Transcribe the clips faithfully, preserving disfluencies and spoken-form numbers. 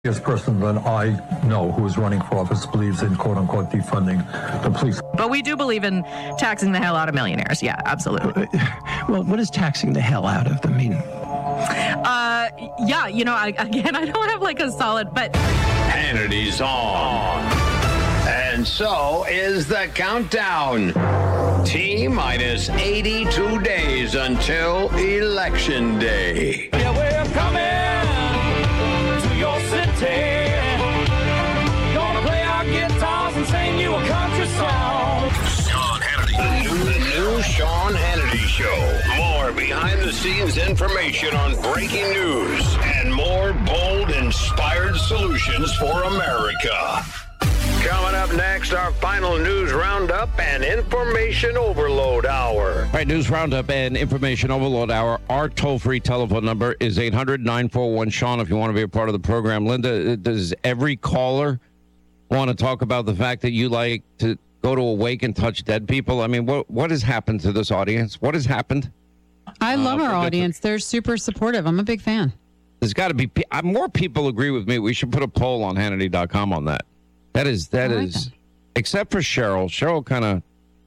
person that I know who is running for office believes in quote-unquote defunding the police. But we do believe in taxing the hell out of millionaires. Yeah, absolutely. Well, what does taxing the hell out of them mean? Uh, yeah, you know, I, again, I don't have like a solid, but... Hannity's on. And so is the countdown. T minus eighty-two days until Election Day. Yeah, we're coming to your city. Gonna play our guitars and sing you a country song. Sean Hannity. The new, the new Sean Hannity Show. More behind-the-scenes information on breaking news and more bold, inspired solutions for America. Coming up next, our final news roundup and information overload hour. All right, news roundup and information overload hour. Our toll-free telephone number is eight hundred, nine four one, Sean if you want to be a part of the program. Linda, does every caller want to talk about the fact that you like to go to a wake and touch dead people? I mean, what what has happened to this audience? What has happened? I love uh, our audience. They're super supportive. I'm a big fan. There's got to be uh, more people agree with me. We should put a poll on Hannity dot com on that. That is, that like is, that. Except for Cheryl. Cheryl kind of,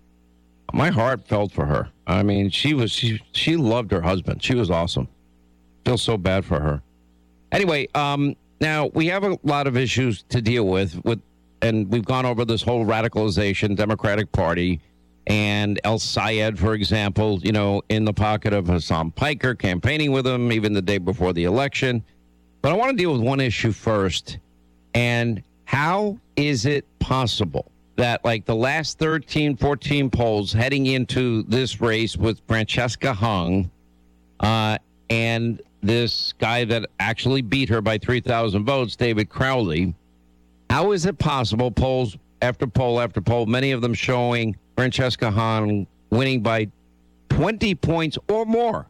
my heart felt for her. I mean, she was, she, she loved her husband. She was awesome. Feel so bad for her. Anyway, um, now we have a lot of issues to deal with, with, and we've gone over this whole radicalization, Democratic Party, and El Sayed, for example, you know, in the pocket of Hassan Piker, campaigning with him even the day before the election. But I want to deal with one issue first, and how is it possible that, like, the last thirteen, fourteen polls heading into this race with Francesca Hung uh, and this guy that actually beat her by three thousand votes, David Crowley, how is it possible, polls after poll after poll, many of them showing Francesca Hung winning by twenty points or more?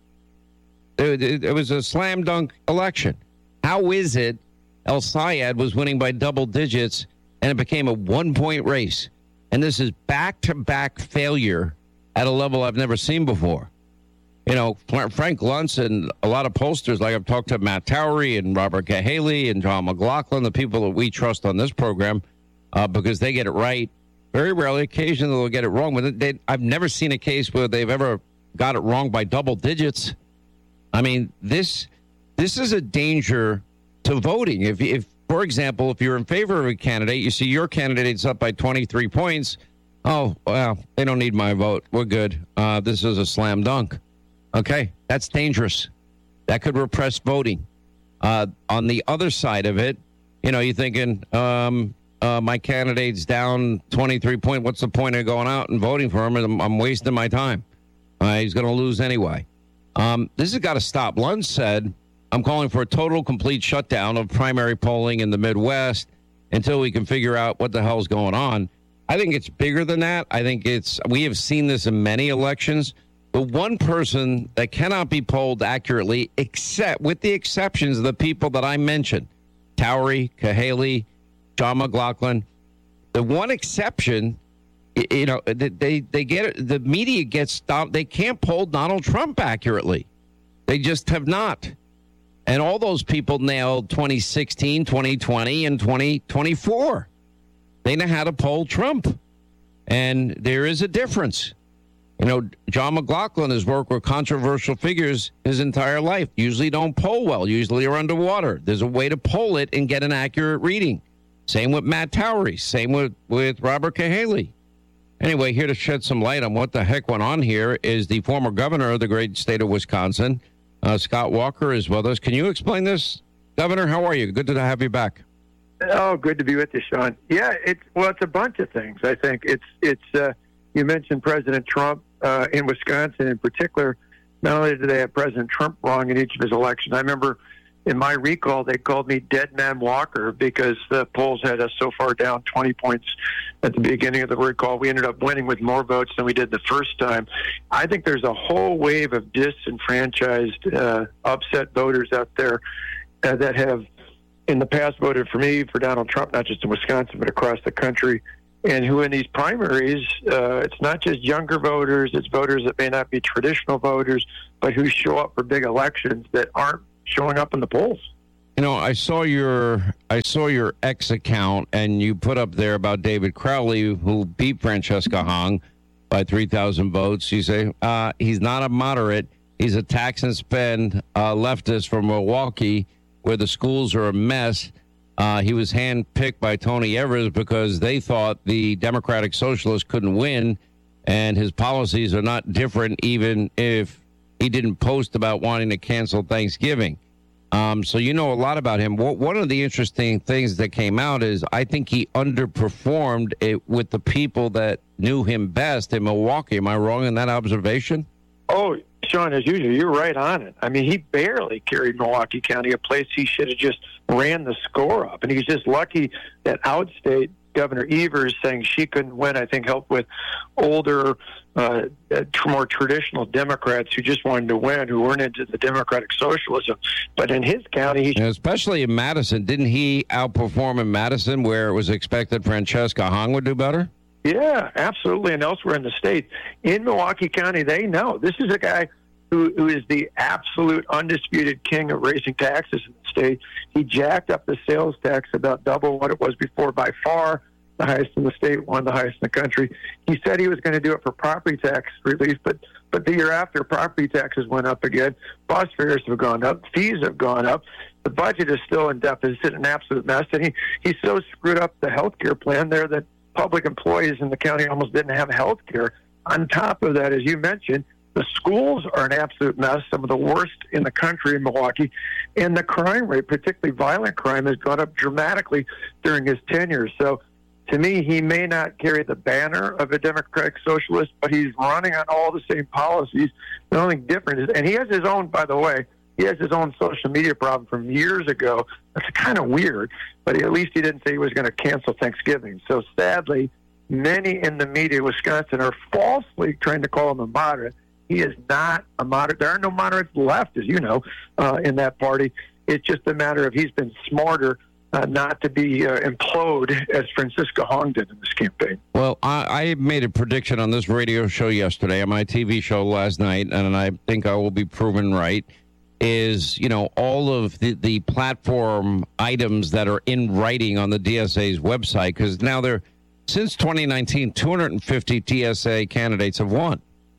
It, it, it was a slam dunk election. How is it El Sayed was winning by double digits, and it became a one-point race? And this is back-to-back failure at a level I've never seen before. You know, Frank Luntz and a lot of pollsters, like I've talked to Matt Towery and Robert Cahaley and John McLaughlin, the people that we trust on this program, uh, because they get it right. Very rarely, occasionally they'll get it wrong. But they, I've never seen a case where they've ever got it wrong by double digits. I mean, this this is a danger to voting. If, if, for example, if you're in favor of a candidate, you see your candidate's up by twenty-three points. Oh, well, they don't need my vote. We're good. Uh, this is a slam dunk. Okay, that's dangerous. That could repress voting. Uh, on the other side of it, you know, you're thinking, um, uh, my candidate's down twenty-three points. What's the point of going out and voting for him? I'm, I'm wasting my time. Uh, he's going to lose anyway. Um, this has got to stop. Luntz said, I'm calling for a total, complete shutdown of primary polling in the Midwest until we can figure out what the hell's going on. I think it's bigger than that. I think it's, we have seen this in many elections. The one person that cannot be polled accurately, except with the exceptions of the people that I mentioned, Towery, Cahaley, John McLaughlin, the one exception, you know, they, they get, the media gets stopped. They can't poll Donald Trump accurately. They just have not. And all those people nailed twenty sixteen, twenty twenty, and twenty twenty-four. They know how to poll Trump. And there is a difference. You know, John McLaughlin has worked with controversial figures his entire life. Usually don't poll well. Usually are underwater. There's a way to poll it and get an accurate reading. Same with Matt Towery. Same with, with Robert Cahaley. Anyway, here to shed some light on what the heck went on here is the former governor of the great state of Wisconsin, Uh, Scott Walker, is with us. Can you explain this, Governor? How are you? Good to have you back. Oh, good to be with you, Sean. Yeah, it's well, it's a bunch of things. I think it's it's. Uh, you mentioned President Trump uh, in Wisconsin, in particular. Not only did they have President Trump wrong in each of his elections, I remember in my recall they called me Dead Man Walker because the polls had us so far down twenty points at the beginning of the recall. We ended up winning with more votes than we did the first time. I think there's a whole wave of disenfranchised, uh, upset voters out there uh, that have in the past voted for me, for Donald Trump, not just in Wisconsin, but across the country, and who in these primaries, uh, it's not just younger voters, it's voters that may not be traditional voters, but who show up for big elections that aren't showing up in the polls. You know, I saw your I saw your X account, and you put up there about David Crowley, who beat Francesca Hong by three thousand votes. You say uh, he's not a moderate. He's a tax and spend uh, leftist from Milwaukee, where the schools are a mess. Uh, he was handpicked by Tony Evers because they thought the Democratic Socialists couldn't win, and his policies are not different, even if he didn't post about wanting to cancel Thanksgiving. Um, so you know a lot about him. What, one of the interesting things that came out is I think he underperformed it with the people that knew him best in Milwaukee. Am I wrong in that observation? Oh, Sean, as usual, you're right on it. I mean, he barely carried Milwaukee County, a place he should have just ran the score up. And he's just lucky that outstate Governor Evers saying she couldn't win, I think, helped with older, uh, more traditional Democrats who just wanted to win, who weren't into the Democratic socialism. But in his county, he... And especially in Madison, didn't he outperform in Madison, where it was expected Francesca Hong would do better? Yeah, absolutely. And elsewhere in the state. In Milwaukee County, they know. This is a guy who, who is the absolute undisputed king of raising taxes in the state. He jacked up the sales tax about double what it was before, by far the highest in the state, one of the highest in the country. He said he was going to do it for property tax relief, but but the year after, property taxes went up again. Bus fares have gone up. Fees have gone up. The budget is still in deficit, an absolute mess. And he, he so screwed up the health care plan there that public employees in the county almost didn't have health care. On top of that, as you mentioned, the schools are an absolute mess, some of the worst in the country in Milwaukee. And the crime rate, particularly violent crime, has gone up dramatically during his tenure. So to me, he may not carry the banner of a Democratic Socialist, but he's running on all the same policies. The only difference is, and he has his own, by the way, he has his own social media problem from years ago. That's kind of weird, but at least he didn't say he was going to cancel Thanksgiving. So sadly, many in the media in Wisconsin are falsely trying to call him a moderate. He is not a moderate. There are no moderates left, as you know, uh, in that party. It's just a matter of he's been smarter uh, not to be uh, implode as Francisca Hong did in this campaign. Well, I, I made a prediction on this radio show yesterday, on my T V show last night, and I think I will be proven right. Is, you know, all of the, the platform items that are in writing on the D S A's website, because now they're, since twenty nineteen, two hundred fifty D S A candidates have won.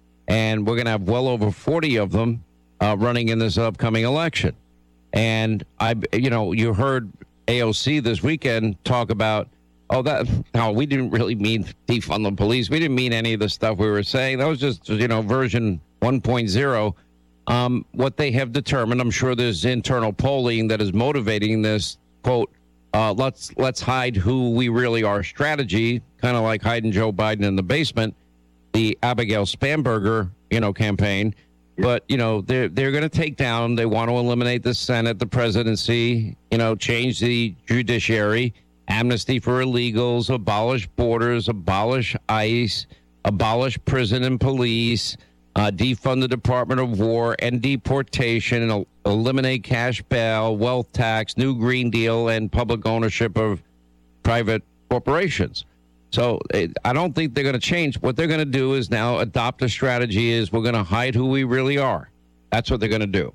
And we're going to have well over forty of them uh, running in this upcoming election. And, I, you know, you heard A O C this weekend talk about, oh, that, no, we didn't really mean defund the police. We didn't mean any of the stuff we were saying. That was just, you know, version one point oh. Um, what they have determined, I'm sure there's internal polling that is motivating this, quote, uh, let's let's hide who we really are strategy, kind of like hiding Joe Biden in the basement, the Abigail Spanberger, you know, campaign. But, you know, they're, they're going to take down, they want to eliminate the Senate, the presidency, you know, change the judiciary, amnesty for illegals, abolish borders, abolish ICE, abolish prison and police, Uh, defund the Department of War and deportation, el- eliminate cash bail, wealth tax, new Green Deal, and public ownership of private corporations. So it, I don't think they're going to change. What they're going to do is now adopt a strategy is we're going to hide who we really are. That's what they're going to do.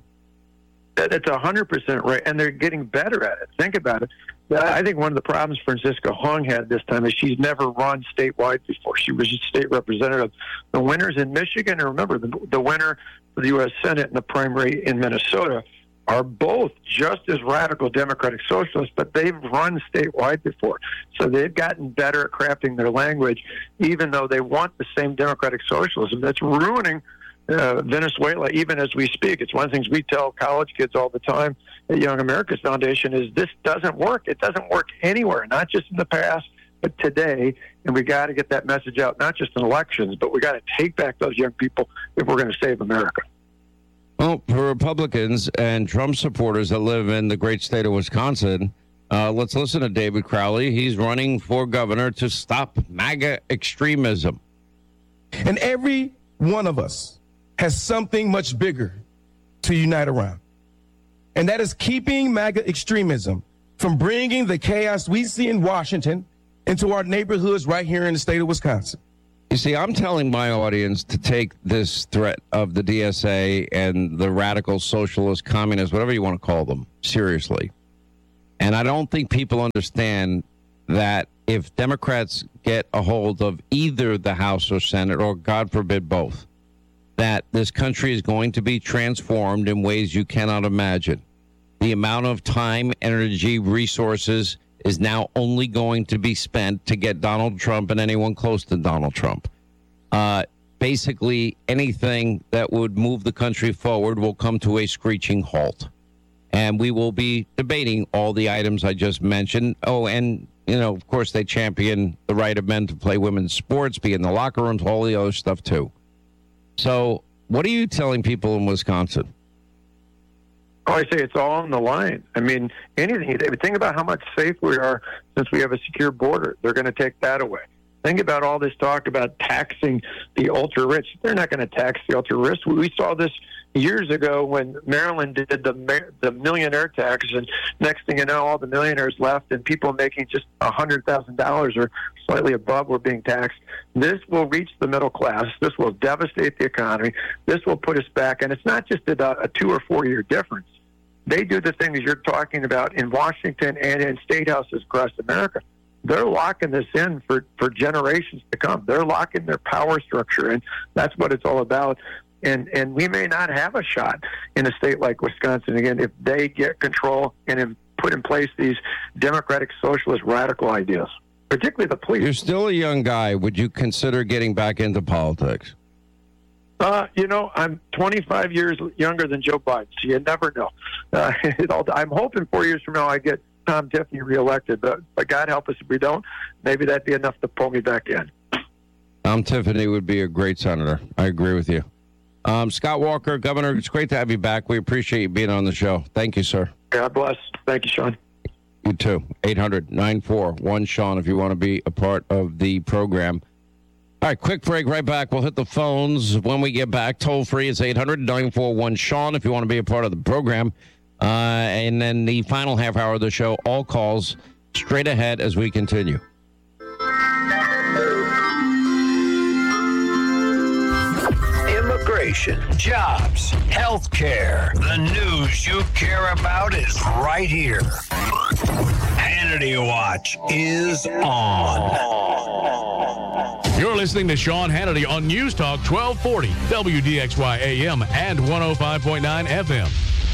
That's one hundred percent right, and they're getting better at it. Think about it. I think one of the problems Francisca Hong had this time is she's never run statewide before. She was a state representative. The winners in Michigan, and remember, the, the winner for the U S Senate and the primary in Minnesota are both just as radical Democratic Socialists, but they've run statewide before. So they've gotten better at crafting their language, even though they want the same Democratic Socialism. That's ruining Uh, Venezuela, even as we speak. It's one of the things we tell college kids all the time at Young America's Foundation is this doesn't work. It doesn't work anywhere, not just in the past, but today. And we got to get that message out, not just in elections, but we got to take back those young people if we're going to save America. Well, for Republicans and Trump supporters that live in the great state of Wisconsin, uh, let's listen to David Crowley. He's running for governor to stop MAGA extremism. And every one of us has something much bigger to unite around. And that is keeping MAGA extremism from bringing the chaos we see in Washington into our neighborhoods right here in the state of Wisconsin. You see, I'm telling my audience to take this threat of the D S A and the radical socialist, communist, whatever you want to call them, seriously. And I don't think people understand that if Democrats get a hold of either the House or Senate, or God forbid both, that this country is going to be transformed in ways you cannot imagine. The amount of time, energy, resources is now only going to be spent to get Donald Trump and anyone close to Donald Trump. Uh, basically, anything that would move the country forward will come to a screeching halt. And we will be debating all the items I just mentioned. Oh, and, you know, of course, they champion the right of men to play women's sports, be in the locker rooms, all the other stuff, too. So what are you telling people in Wisconsin? Oh, I say it's all on the line. I mean, anything. Think about how much safer we are since we have a secure border. They're going to take that away. Think about all this talk about taxing the ultra-rich. They're not going to tax the ultra-rich. We saw this years ago when Maryland did the the millionaire tax, and next thing you know, all the millionaires left, and people making just one hundred thousand dollars or slightly above were being taxed. This will reach the middle class. This will devastate the economy. This will put us back, and it's not just about a two- or four-year difference. They do the things you're talking about in Washington and in state houses across America. They're locking this in for, for generations to come. They're locking their power structure, and that's what it's all about. And and we may not have a shot in a state like Wisconsin again if they get control and in, put in place these democratic, socialist, radical ideas, particularly the police. You're still a young guy. Would you consider getting back into politics? Uh, you know, I'm twenty-five years younger than Joe Biden, so you never know. Uh, it all, I'm hoping four years from now I get Tom Tiffany reelected, but, but God help us if we don't. Maybe that'd be enough to pull me back in. Tom Tiffany would be a great senator. I agree with you. Um, Scott Walker, Governor, it's great to have you back. We appreciate you being on the show. Thank you, sir. God bless. Thank you, Sean. You too. eight hundred nine four one Sean if you want to be a part of the program. All right, quick break, right back. We'll hit the phones when we get back. Toll free, it's eight hundred nine four one Sean if you want to be a part of the program. Uh, and then the final half hour of the show, all calls straight ahead as we continue. Immigration, jobs, healthcare. The news you care about is right here. Hannity Watch is on. You're listening to Sean Hannity on News Talk twelve forty, W D X Y A M and one oh five point nine F M.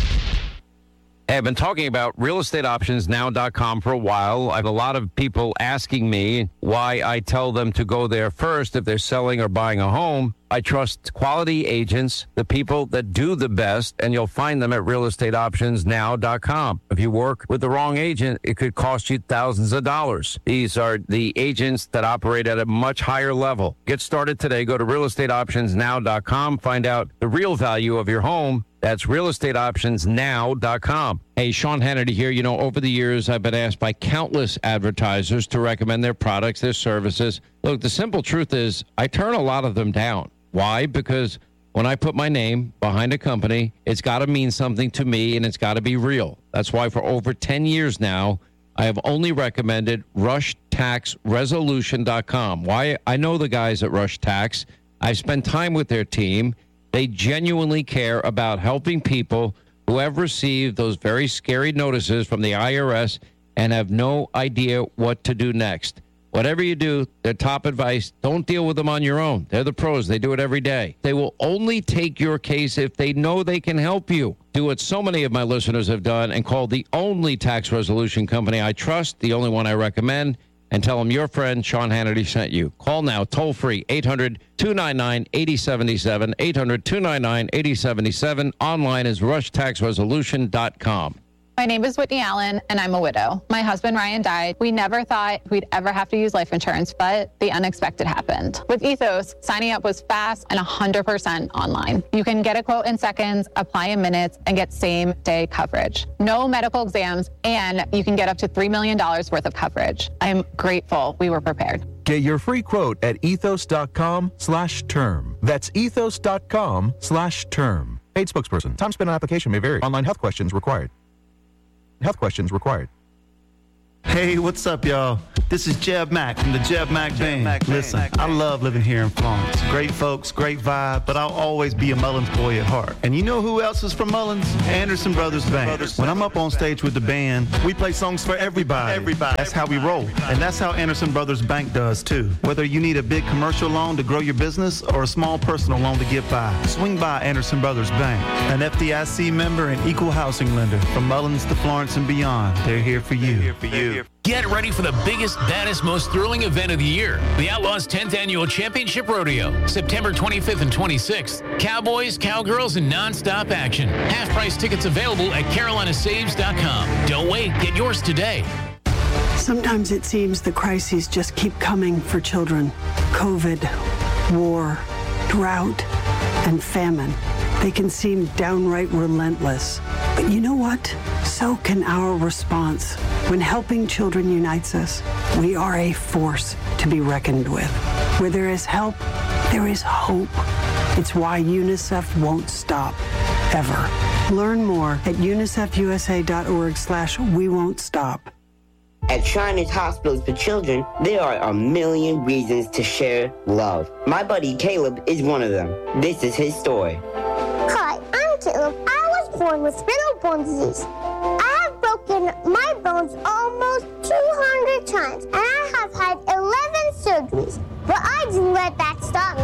I've been talking about real estate options now dot com for a while. I have a lot of people asking me why I tell them to go there first if they're selling or buying a home. I trust quality agents, the people that do the best, and you'll find them at real estate options now dot com. If you work with the wrong agent, it could cost you thousands of dollars. These are the agents that operate at a much higher level. Get started today. Go to real estate options now dot com. Find out the real value of your home. That's real estate options now dot com. Hey, Sean Hannity here. You know, over the years, I've been asked by countless advertisers to recommend their products, their services. Look, the simple truth is I turn a lot of them down. Why? Because when I put my name behind a company, it's got to mean something to me, and it's got to be real. That's why for over ten years now, I have only recommended rush tax resolution dot com. Why? I know the guys at Rush Tax. I've spent time with their team. They genuinely care about helping people who have received those very scary notices from the I R S and have no idea what to do next. Whatever you do, their top advice, don't deal with them on your own. They're the pros. They do it every day. They will only take your case if they know they can help you. Do what so many of my listeners have done and call the only tax resolution company I trust, the only one I recommend, and tell them your friend Sean Hannity sent you. Call now, toll free, eight hundred two nine nine eight oh seven seven, eight hundred two nine nine eight oh seven seven. Online is rush tax resolution dot com. My name is Whitney Allen, and I'm a widow. My husband, Ryan, died. We never thought we'd ever have to use life insurance, but the unexpected happened. With Ethos, signing up was fast and one hundred percent online. You can get a quote in seconds, apply in minutes, and get same-day coverage. No medical exams, and you can get up to three million dollars worth of coverage. I'm grateful we were prepared. Get your free quote at ethos.com slash term. That's ethos.com slash term. Paid spokesperson. Time spent on application may vary. Online health questions required. Health questions required. Hey, what's up, y'all? This is Jeb Mack from the Jeb Mack Jeb Band. Mack Listen, Mack, I love living here in Florence. Great folks, great vibe, but I'll always be a Mullins boy at heart. And you know who else is from Mullins? Anderson Brothers Band. Brothers when I'm up on stage with the band, we play songs for everybody. Everybody. That's how we roll. And that's how Anderson Brothers Bank does, too. Whether you need a big commercial loan to grow your business or a small personal loan to get by, swing by Anderson Brothers Bank. An F D I C member and equal housing lender. From Mullins to Florence and beyond, they're here for you. They're here for you. Get ready for the biggest, baddest, most thrilling event of the year. The Outlaws' tenth Annual Championship Rodeo. September twenty-fifth and twenty-sixth. Cowboys, cowgirls, and non-stop action. Half-price tickets available at carolina saves dot com. Don't wait. Get yours today. Sometimes it seems the crises just keep coming for children. COVID, war, drought, and famine. They can seem downright relentless. But you know what? So can our response. When helping children unites us, we are a force to be reckoned with. Where there is help, there is hope. It's why UNICEF won't stop, ever. Learn more at unicefusa.org slash we won't stop. At Shriners Hospitals for Children, there are a million reasons to share love. My buddy Caleb is one of them. This is his story. Hi, I'm Caleb. I was born with spinal bone disease. I have broken my bones almost two hundred times, and I have had eleven surgeries. But I didn't let that stop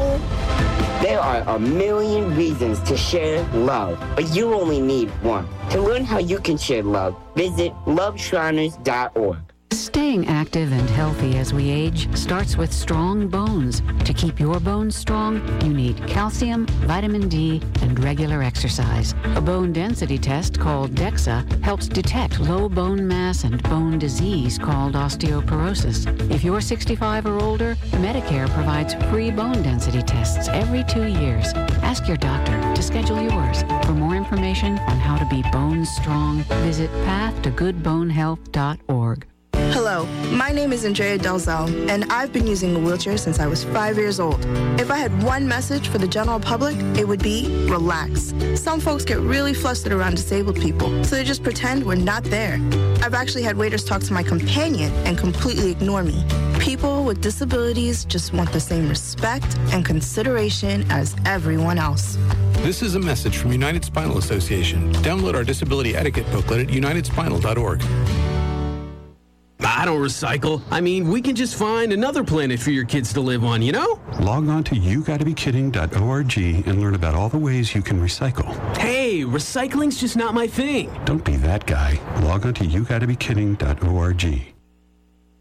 me. There are a million reasons to share love, but you only need one. To learn how you can share love, visit love shriners dot org. Staying active and healthy as we age starts with strong bones. To keep your bones strong, you need calcium, vitamin D, and regular exercise. A bone density test called DEXA helps detect low bone mass and bone disease called osteoporosis. If you're sixty-five or older, Medicare provides free bone density tests every two years. Ask your doctor to schedule yours. For more information on how to be bone strong, visit path to good bone health dot org. Hello, my name is Andrea Delzell, and I've been using a wheelchair since I was five years old. If I had one message for the general public, it would be relax. Some folks get really flustered around disabled people, so they just pretend we're not there. I've actually had waiters talk to my companion and completely ignore me. People with disabilities just want the same respect and consideration as everyone else. This is a message from United Spinal Association. Download our disability etiquette booklet at united spinal dot org. I don't recycle. I mean, we can just find another planet for your kids to live on, you know? Log on to you gotta be kidding dot org and learn about all the ways you can recycle. Hey, recycling's just not my thing. Don't be that guy. Log on to you gotta be kidding dot org.